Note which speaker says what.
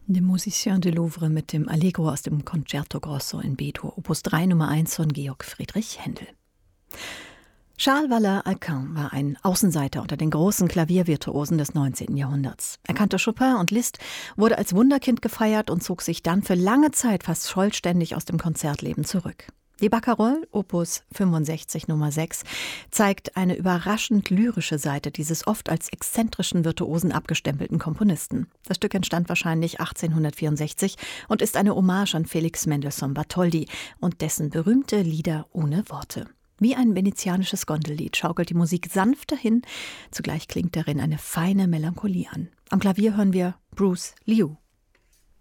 Speaker 1: De Musicien du Louvre mit dem Allegro aus dem Concerto Grosso in B-Dur, Opus 3 Nummer 1 von Georg Friedrich Händel. Charles Vallard-Alcan war ein Außenseiter unter den großen Klaviervirtuosen des 19. Jahrhunderts. Er kannte Chopin und Liszt, wurde als Wunderkind gefeiert und zog sich dann für lange Zeit fast vollständig aus dem Konzertleben zurück. Die Barcarolle, Opus 65 Nummer 6, zeigt eine überraschend lyrische Seite dieses oft als exzentrischen Virtuosen abgestempelten Komponisten. Das Stück entstand wahrscheinlich 1864 und ist eine Hommage an Felix Mendelssohn Bartholdy und dessen berühmte Lieder ohne Worte. Wie ein venezianisches Gondellied schaukelt die Musik sanft dahin, zugleich klingt darin eine feine Melancholie an. Am Klavier hören wir Bruce Liu.